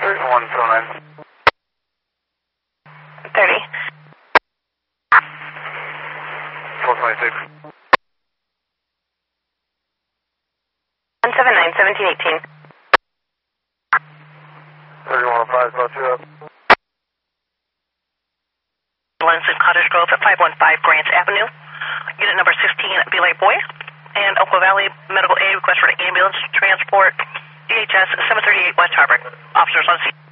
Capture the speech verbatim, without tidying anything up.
one seven nine. thirty. twelve twenty-six. one seven nine, seventeen eighteen. thirty-one oh five, about two up. Ambulance in Cottage Grove at five one five Grant Avenue. Unit number sixteen, Belay Boy. And Oakville Valley Medical Aid request for an ambulance transport D H S seven thirty-eight West Harbor. Officers on scene.